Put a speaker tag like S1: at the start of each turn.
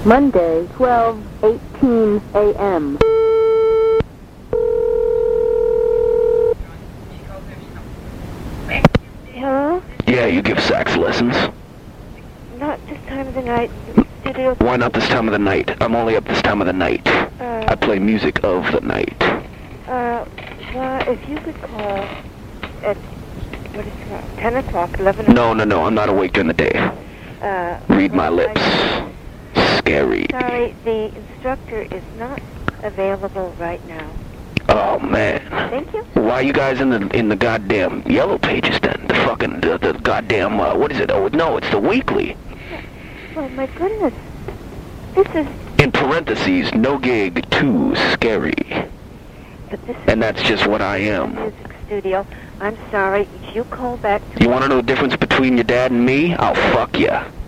S1: Monday, 12:18 a.m.
S2: Hello?
S3: Yeah, you give sax lessons.
S2: Not this time of the night. Studio.
S3: Why not this time of the night? I'm only up this time of the night. I play music of the night.
S2: Well, if you could call at, what is it, 10 o'clock, 11 o'clock.
S3: No, I'm not awake during the day. Read my lips. Scary.
S2: Sorry, the instructor is not available right now.
S3: Oh, man.
S2: Thank you.
S3: Why are you guys in the goddamn yellow pages then? The fucking, the goddamn, what is it? Oh, no, it's the weekly.
S2: Oh, my goodness. This is...
S3: In parentheses, no gig, too scary.
S2: But this
S3: And that's just what I am.
S2: music studio. I'm sorry. If you call back...
S3: You want to know the difference between your dad and me? I'll fuck ya.